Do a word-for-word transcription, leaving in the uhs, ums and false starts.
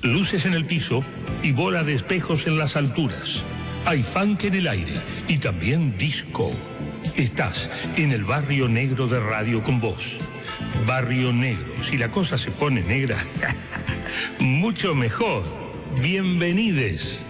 luces en el piso y bola de espejos en las alturas. Hay funk en el aire y también disco. Estás en el Barrio Negro de Radio con Voz. Barrio Negro, si la cosa se pone negra, mucho mejor. Bienvenides.